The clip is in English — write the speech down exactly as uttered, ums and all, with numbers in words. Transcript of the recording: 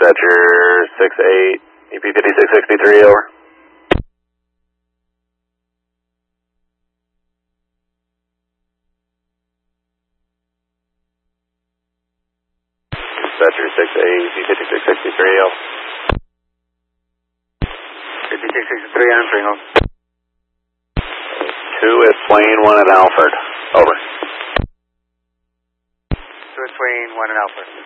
Dispatcher six eight, E P fifty-six sixty-three, over. Dispatcher six eight, E P fifty-six sixty-three, over. fifty-six sixty-three, answering, over. Two at Swain, one at Alfred, over. Two at Swain, one at Alfred.